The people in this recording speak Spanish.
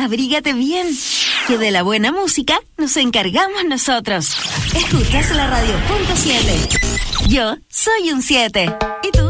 abrígate bien, que de la buena música nos encargamos nosotros. Escuchas la radio .7. Yo soy un 7. ¿Y tú?